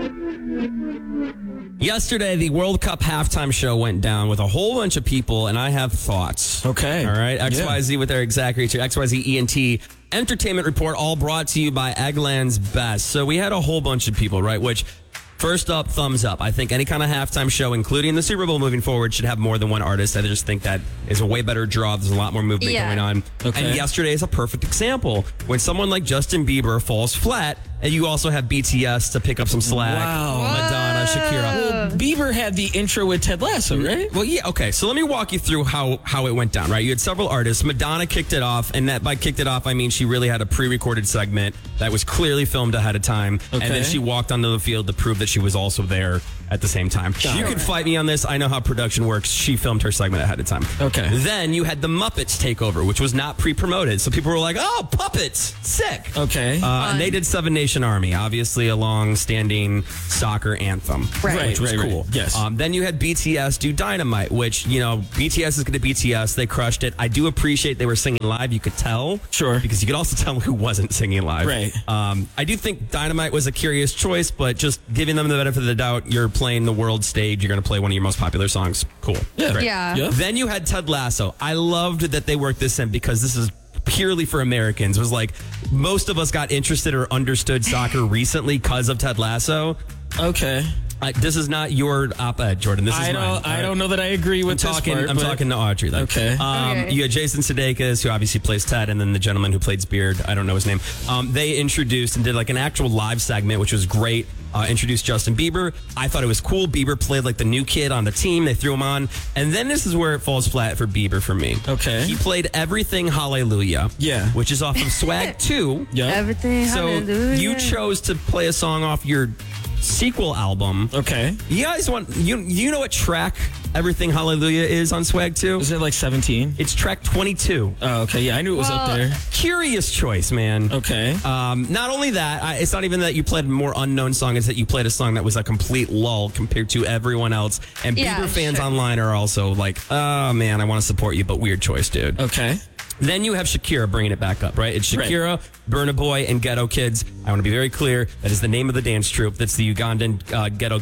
Yesterday, the World Cup halftime show went down with a whole bunch of people, and I have thoughts. Okay. All right. XYZ with their exact reach. XYZ ENT Entertainment Report, all brought to you by Eggland's Best. So we had a whole bunch of people, right? Which, first up, thumbs up. I think any kind of halftime show, including the Super Bowl moving forward, should have more than one artist. I just think that is a way better draw. There's a lot more movement going on. Okay. And yesterday is a perfect example. When someone like Justin Bieber falls flat, and you also have BTS to pick up some slack. Wow. Madonna, Shakira. Well, Bieber had the intro with Ted Lasso, right? Well, yeah, okay. So let me walk you through how it went down, right? You had several artists. Madonna kicked it off, and that by kicked it off, I mean she really had a pre-recorded segment that was clearly filmed ahead of time. Okay. And then she walked onto the field to prove that she was also there at the same time. You can fight me on this. I know how production works. She filmed her segment ahead of time. Okay. Then you had the Muppets take over, which was not pre-promoted. So people were like, oh, puppets, sick. Okay. And they did Seven Nation Army, obviously a long-standing soccer anthem, which was cool. Yes. Then you had BTS do Dynamite, which, you know, BTS is going to BTS. They crushed it. I do appreciate they were singing live. You could tell. Sure. Because you could also tell who wasn't singing live. Right. I do think Dynamite was a curious choice, but just giving them the benefit of the doubt, you're playing the world stage. You're going to play one of your most popular songs. Cool. Yeah. Great. Yeah. Then you had Ted Lasso. I loved that they worked this in because this is purely for Americans. It was like most of us got interested or understood soccer recently because of Ted Lasso. Okay. This is not your op-ed, Jordan. This is mine. I don't know that I agree with I'm talking to Audrey, though. Okay. You had Jason Sudeikis, who obviously plays Ted, and then the gentleman who played Beard. I don't know his name. They introduced and did like an actual live segment, which was great. Introduced Justin Bieber. I thought it was cool. Bieber played like the new kid on the team. They threw him on. And then this is where it falls flat for Bieber for me. Okay. He played Everything Hallelujah. Yeah. Which is off of Swag 2. Yeah. Everything. So Hallelujah. you chose to play a song off your sequel album. Okay. You guys want you know what track Everything Hallelujah is on Swag 2? Is it like 17? It's track 22. Oh, okay. Yeah, I knew it was up there. Curious choice, man. Okay. Not only that, it's not even that you played a more unknown song, it's that you played a song that was a complete lull compared to everyone else. And Bieber fans online are also like, oh man, I want to support you, but weird choice, dude. Okay. Then you have Shakira bringing it back up, right? It's Shakira, Burna Boy, and Ghetto Kids. I want to be very clear. That is the name of the dance troupe. That's the Ugandan Ghetto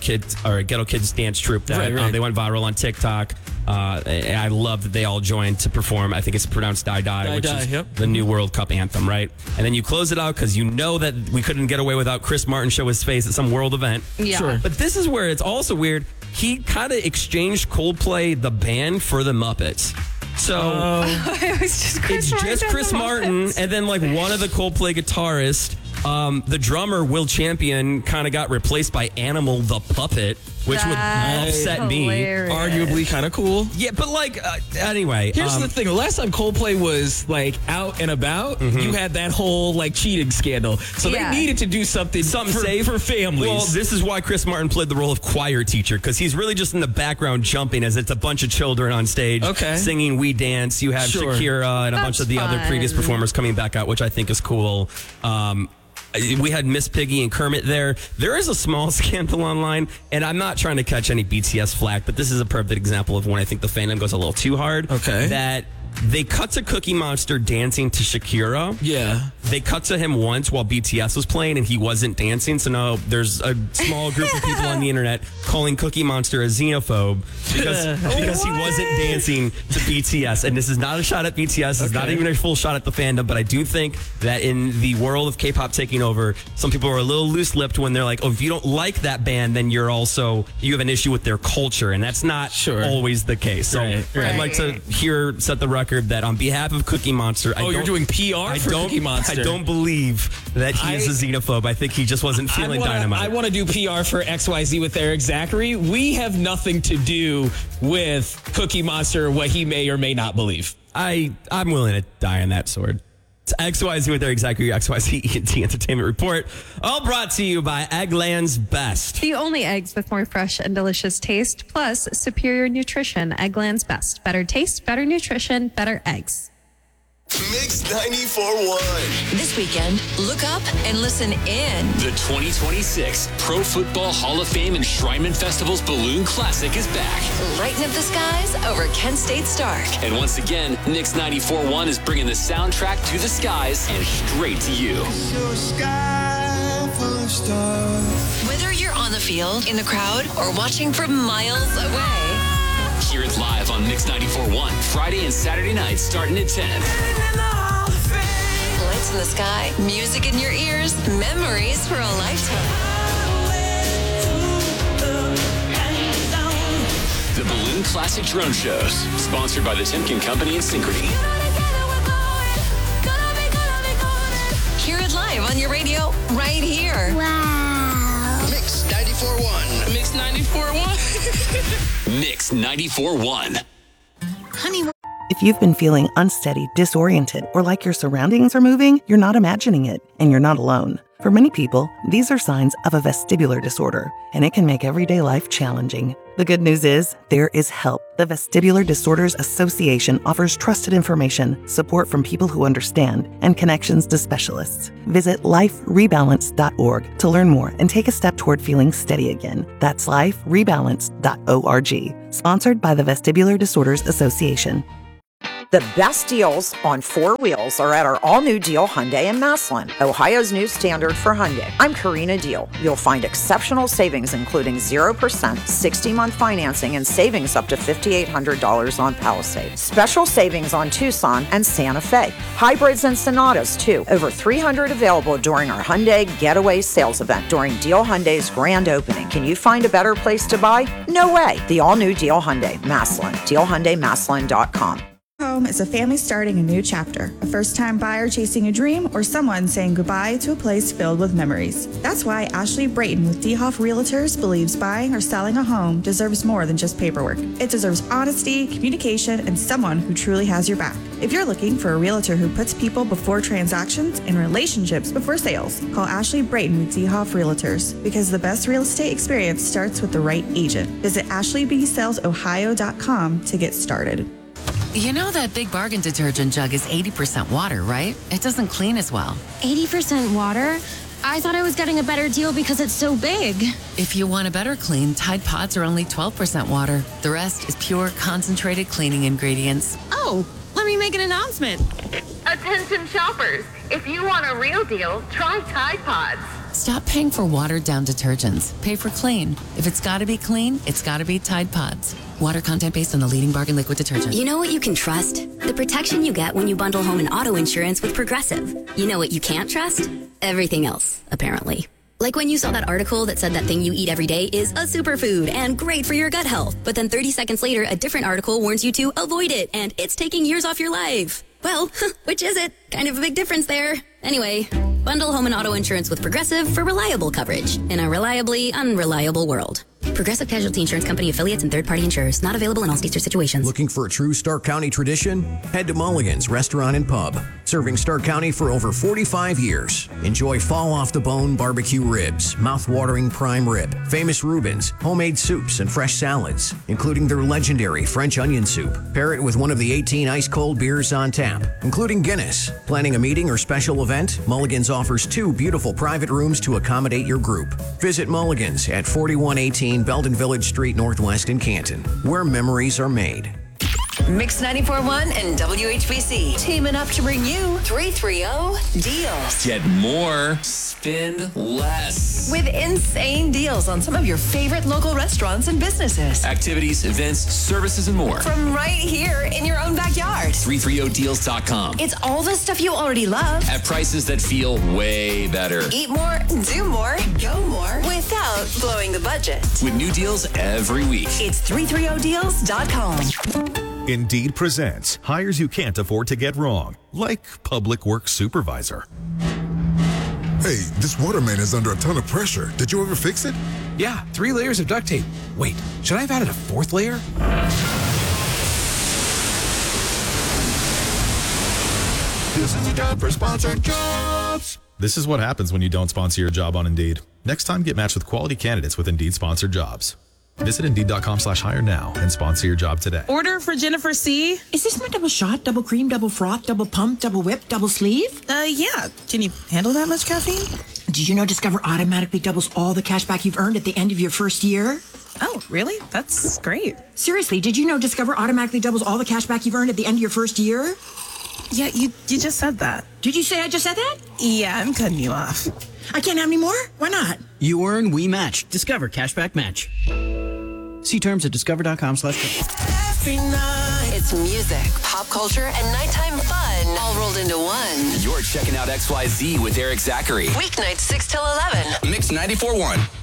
Kids dance troupe. That, they went viral on TikTok. I love that they all joined to perform. I think it's pronounced Die Die, which is the new World Cup anthem, right? And then you close it out because you know that we couldn't get away without Chris Martin show his face at some world event. Yeah. Sure. But this is where it's also weird. He kind of exchanged Coldplay, the band, for the Muppets. So It was just Chris it's just Chris Martin, and then like one of the Coldplay guitarists. The drummer, Will Champion, kind of got replaced by Animal the Puppet, which would upset me. Arguably kind of cool. Yeah, but like, anyway. Here's the thing. The last time Coldplay was like out and about, you had that whole like cheating scandal. So they needed to do something safe for families. Well, this is why Chris Martin played the role of choir teacher, because he's really just in the background jumping as it's a bunch of children on stage singing We Dance. You have Shakira and a bunch of the other previous performers coming back out, which I think is cool. We had Miss Piggy and Kermit there. There is a small scandal online, and I'm not trying to catch any BTS flack, but this is a perfect example of when I think the fandom goes a little too hard. Okay. That they cut to Cookie Monster dancing to Shakira. Yeah. They cut to him once while BTS was playing, and he wasn't dancing. So now there's a small group of people on the internet calling Cookie Monster a xenophobe because he wasn't dancing to BTS. And this is not a shot at BTS. It's not even a full shot at the fandom. But I do think that in the world of K-pop taking over, some people are a little loose-lipped when they're like, oh, if you don't like that band, then you have an issue with their culture. And that's not always the case. So I'd like to set the record that on behalf of Cookie Monster, you're doing PR for Cookie Monster. I don't believe that he is a xenophobe. I think he just wasn't feeling Dynamite. I want to do PR for XYZ with Eric Zachary. We have nothing to do with Cookie Monster, what he may or may not believe. I'm willing to die on that sword. It's XYZ with Eric Zachary, XYZ ENT Entertainment Report. All brought to you by Eggland's Best. The only eggs with more fresh and delicious taste, plus superior nutrition. Eggland's Best. Better taste, better nutrition, better eggs. Mix 94.1. This weekend, look up and listen in. The 2026 Pro Football Hall of Fame Enshrinement Festival's Balloon Classic is back. Lighten up the skies over Kent State Stark. And once again, Mix 94.1 is bringing the soundtrack to the skies and straight to you. Whether you're on on the field, in the crowd, or watching from miles away. Hear it live on Mix 94.1, Friday and Saturday nights starting at 10. Lights in the sky, music in your ears, memories for a lifetime. The Balloon Classic Drone Shows, sponsored by the Timken Company and Synchrony. Hear it live on your radio right here. Wow. Mix 94.1. Mix 94.1. Mix 94.1. Honey, If you've been feeling unsteady, disoriented, or like your surroundings are moving, you're not imagining it, and you're not alone. For many people, these are signs of a vestibular disorder, and it can make everyday life challenging. The good news is, there is help. The Vestibular Disorders Association offers trusted information, support from people who understand, and connections to specialists. Visit liferebalance.org to learn more and take a step toward feeling steady again. That's liferebalance.org. Sponsored by the Vestibular Disorders Association. The best deals on 4 wheels are at our all-new Deal Hyundai in Massillon, Ohio's new standard for Hyundai. I'm Karina Deal. You'll find exceptional savings including 0%, 60-month financing, and savings up to $5,800 on Palisade. Special savings on Tucson and Santa Fe. Hybrids and Sonatas, too. Over 300 available during our Hyundai Getaway Sales Event during Deal Hyundai's grand opening. Can you find a better place to buy? No way. The all-new Deal Hyundai, Massillon. DealHyundaiMassillon.com. Home is a family starting a new chapter, a first-time buyer chasing a dream, or someone saying goodbye to a place filled with memories. That's why Ashley Brayton with DeHoff Realtors believes buying or selling a home deserves more than just paperwork. It deserves honesty, communication, and someone who truly has your back. If you're looking for a realtor who puts people before transactions and relationships before sales, call Ashley Brayton with DeHoff Realtors, because the best real estate experience starts with the right agent. Visit AshleyBSalesOhio.com to get started. You know that Big Bargain detergent jug is 80% water, right? It doesn't clean as well. 80% water? I thought I was getting a better deal because it's so big. If you want a better clean, Tide Pods are only 12% water. The rest is pure, concentrated cleaning ingredients. Oh, let me make an announcement. Attention shoppers, if you want a real deal, try Tide Pods. Stop paying for watered-down detergents. Pay for clean. If it's got to be clean, it's got to be Tide Pods. Water content based on the leading bargain liquid detergent. You know what you can trust? The protection you get when you bundle home and auto insurance with Progressive. You know what you can't trust? Everything else, apparently. Like when you saw that article that said that thing you eat every day is a superfood and great for your gut health. But then 30 seconds later, a different article warns you to avoid it and it's taking years off your life. Well, which is it? Kind of a big difference there. Anyway, bundle home and auto insurance with Progressive for reliable coverage in a reliably unreliable world. Progressive Casualty Insurance Company affiliates and third-party insurers. Not available in all states or situations. Looking for a true Stark County tradition? Head to Mulligan's Restaurant and Pub. Serving Stark County for over 45 years. Enjoy fall-off-the-bone barbecue ribs, mouth-watering prime rib, famous Reubens, homemade soups, and fresh salads, including their legendary French onion soup. Pair it with one of the 18 ice-cold beers on tap, including Guinness. Planning a meeting or special event? Mulligan's offers 2 beautiful private rooms to accommodate your group. Visit Mulligan's at 4118 Belden Village Street Northwest in Canton, where memories are made. Mix 94.1 and WHBC teaming up to bring you 330 Deals. Get more, spend less. With insane deals on some of your favorite local restaurants and businesses. Activities, events, services, and more. From right here in your own backyard. 330deals.com. It's all the stuff you already love. At prices that feel way better. Eat more, do more, go more without blowing the budget. With new deals every week. It's 330deals.com. Indeed presents hires you can't afford to get wrong, like public works supervisor. Hey, this water main is under a ton of pressure. Did you ever fix it? Yeah, 3 layers of duct tape. Wait, should I have added a 4th layer? This is a job for sponsored jobs. This is what happens when you don't sponsor your job on Indeed. Next time, get matched with quality candidates with Indeed sponsored jobs. Visit Indeed.com/hire now and sponsor your job today. Order for Jennifer C. Is this my double shot, double cream, double froth, double pump, double whip, double sleeve? Yeah. Can you handle that much caffeine? Did you know Discover automatically doubles all the cash back you've earned at the end of your first year? Oh, really? That's great. Seriously, did you know Discover automatically doubles all the cash back you've earned at the end of your first year? Yeah, you just said that. Did you say I just said that? Yeah, I'm cutting you off. I can't have any more? Why not? You earn, we match. Discover Cashback Match. See terms at discover.com/. It's music, pop culture, and nighttime fun all rolled into one. You're checking out XYZ with Eric Zachary. Weeknights 6 till 11. Mix 94.1.